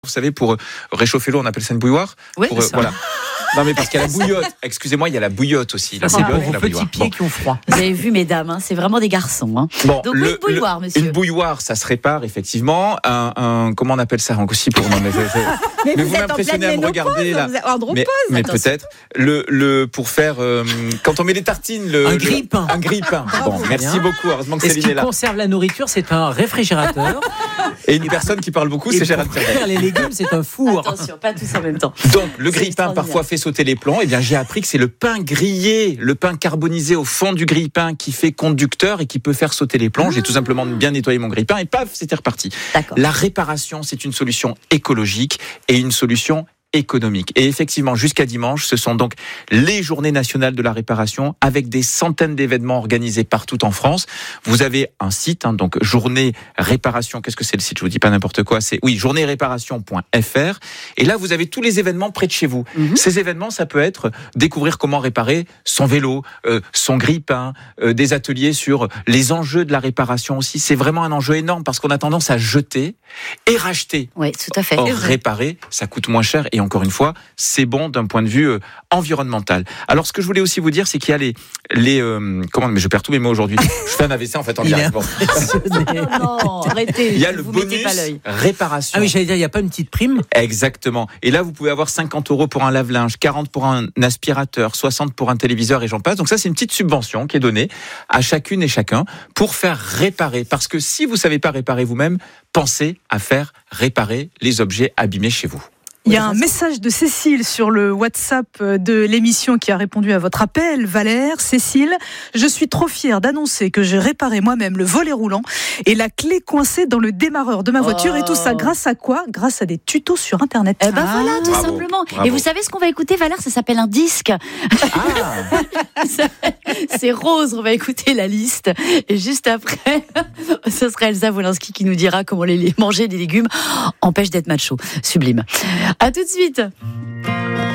Vous savez, pour réchauffer l'eau, on appelle ça une bouilloire. Oui, voilà. Non, mais parce qu'il y a la bouillotte. Excusez-moi, il y a la bouillotte aussi. La c'est bouillotte, pour la petits bouilloire. pieds qui ont froid. Vous avez vu, mesdames, hein, c'est vraiment des garçons. Hein. Bon, Donc, une bouilloire, monsieur. Une bouilloire, ça se répare, effectivement. Comment on appelle ça aussi pour... Non, mais vous m'impressionnez à me regarder, là. Mais peut-être. Pour faire... quand on met les tartines... Un grille-pain. Un grille-pain. Bon, merci beaucoup. Heureusement que Céline est là. Céline est là. Ce qui conserve la nourriture, c'est un réfrigérateur. Et une personne qui parle beaucoup, c'est Gérald Ferrer. Faire les légumes, c'est un four. Attention, pas tous en même temps. Donc, le grille-pain parfois fait sauter les plombs. Eh bien, j'ai appris que c'est le pain grillé, le pain carbonisé au fond du grille-pain qui fait conducteur et qui peut faire sauter les plombs. J'ai tout simplement bien nettoyé mon grille-pain et paf, c'était reparti. D'accord. La réparation, c'est une solution écologique et une solution économique. Et effectivement, jusqu'à dimanche, ce sont donc les journées nationales de la réparation avec des centaines d'événements organisés partout en France. Vous avez un site, donc journée réparation. Qu'est-ce que c'est le site? Je vous dis pas n'importe quoi. C'est journéeréparation.fr. Et là, vous avez tous les événements près de chez vous. Ces événements, ça peut être découvrir comment réparer son vélo, son grille-pain, des ateliers sur les enjeux de la réparation aussi. C'est vraiment un enjeu énorme parce qu'on a tendance à jeter et racheter. Oui, tout à fait. Or, réparer, ça coûte moins cher et encore une fois, c'est bon d'un point de vue environnemental. Alors, ce que je voulais aussi vous dire, c'est qu'il y a mais je perds tous mes mots aujourd'hui. Je fais un AVC en fait en direct. Bon. Non, arrêtez. Il y a le vous bonus mettez pas l'œil. réparation. Ah oui, j'allais dire, il n'y a pas une petite prime? Exactement. Et là, vous pouvez avoir 50 € pour un lave-linge, 40 pour un aspirateur, 60 pour un téléviseur et j'en passe. Donc ça, c'est une petite subvention qui est donnée à chacune et chacun pour faire réparer. Parce que si vous ne savez pas réparer vous-même, pensez à faire réparer les objets abîmés chez vous. Il y a un message de Cécile sur le WhatsApp de l'émission qui a répondu à votre appel. Valère, Cécile, je suis trop fière d'annoncer que j'ai réparé moi-même le volet roulant et la clé coincée dans le démarreur de ma voiture. Et tout ça grâce à quoi? Grâce à des tutos sur Internet. Eh ben voilà, tout simplement. Bravo. Et vous savez ce qu'on va écouter, Valère? Ça s'appelle un disque. C'est Rose, on va écouter la liste. Et juste après, ce sera Elsa Wolinski qui nous dira comment manger des légumes empêche d'être macho. Sublime. À tout de suite.